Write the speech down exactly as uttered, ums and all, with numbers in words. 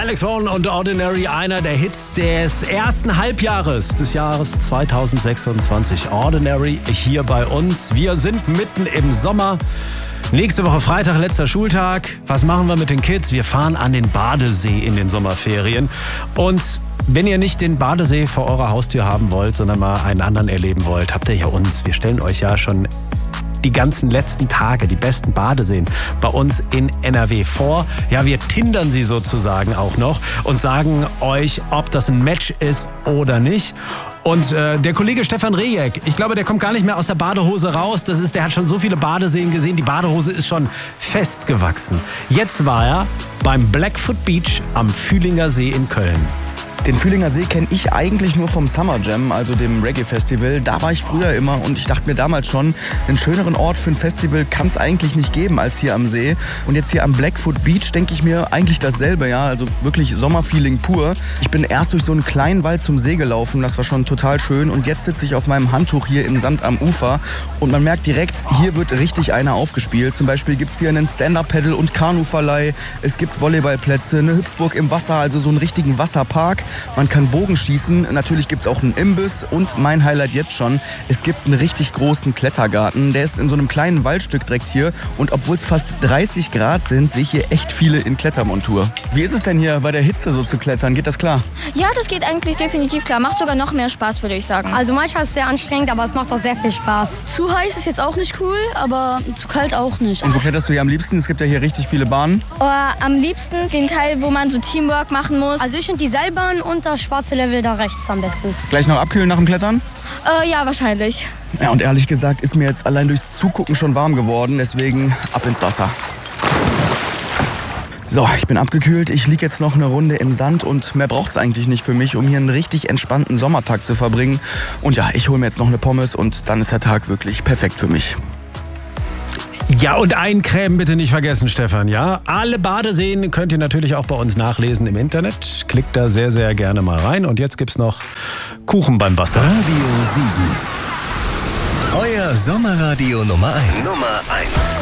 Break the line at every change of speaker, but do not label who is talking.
Alex Vaughn und Ordinary, einer der Hits des ersten Halbjahres des Jahres zweitausendsechsundzwanzig. Ordinary hier bei uns. Wir sind mitten im Sommer. Nächste Woche Freitag, letzter Schultag. Was machen wir mit den Kids? Wir fahren an den Badesee in den Sommerferien. Und wenn ihr nicht den Badesee vor eurer Haustür haben wollt, sondern mal einen anderen erleben wollt, habt ihr ja uns. Wir stellen euch ja schon die ganzen letzten Tage, die besten Badeseen bei uns in N R W vor. Ja, wir tindern sie sozusagen auch noch und sagen euch, ob das ein Match ist oder nicht. Und äh, der Kollege Stefan Rejek, ich glaube, der kommt gar nicht mehr aus der Badehose raus. Das ist, der hat schon so viele Badeseen gesehen. Die Badehose ist schon festgewachsen. Jetzt war er beim Blackfoot Beach am Fühlinger See in Köln.
Den Fühlinger See kenne ich eigentlich nur vom Summer Jam, also dem Reggae-Festival. Da war ich früher immer und ich dachte mir damals schon, einen schöneren Ort für ein Festival kann es eigentlich nicht geben als hier am See. Und jetzt hier am Blackfoot Beach denke ich mir eigentlich dasselbe, ja, also wirklich Sommerfeeling pur. Ich bin erst durch so einen kleinen Wald zum See gelaufen, das war schon total schön. Und jetzt sitze ich auf meinem Handtuch hier im Sand am Ufer und man merkt direkt, hier wird richtig einer aufgespielt. Zum Beispiel gibt es hier einen Stand-Up-Paddle- und Kanuverleih, es gibt Volleyballplätze, eine Hüpfburg im Wasser, also so einen richtigen Wasserpark. Man kann Bogen schießen, natürlich gibt es auch einen Imbiss und mein Highlight jetzt schon, es gibt einen richtig großen Klettergarten. Der ist in so einem kleinen Waldstück direkt hier und obwohl es fast dreißig Grad sind, sehe ich hier echt viele in Klettermontur. Wie ist es denn hier bei der Hitze so zu klettern? Geht das klar?
Ja, das geht eigentlich definitiv klar. Macht sogar noch mehr Spaß, würde ich sagen.
Also manchmal ist es sehr anstrengend, aber es macht auch sehr viel Spaß.
Zu heiß ist jetzt auch nicht cool, aber zu kalt auch nicht.
Und wo kletterst du hier am liebsten? Es gibt ja hier richtig viele Bahnen.
Oder am liebsten den Teil, wo man so Teamwork machen muss.
Also ich finde die Seilbahn und das schwarze Level da rechts am besten.
Gleich noch abkühlen nach dem Klettern?
Äh, ja, wahrscheinlich.
Ja, und ehrlich gesagt ist mir jetzt allein durchs Zugucken schon warm geworden, deswegen ab ins Wasser. So, ich bin abgekühlt, ich liege jetzt noch eine Runde im Sand und mehr braucht es eigentlich nicht für mich, um hier einen richtig entspannten Sommertag zu verbringen. Und ja, ich hole mir jetzt noch eine Pommes und dann ist der Tag wirklich perfekt für mich.
Ja, und eincremen bitte nicht vergessen, Stefan, ja? Alle Badeseen könnt ihr natürlich auch bei uns nachlesen im Internet. Klickt da sehr, sehr gerne mal rein. Und jetzt gibt's noch Kuchen beim Wasser.
Radio sieben. Euer Sommerradio Nummer eins. Nummer eins.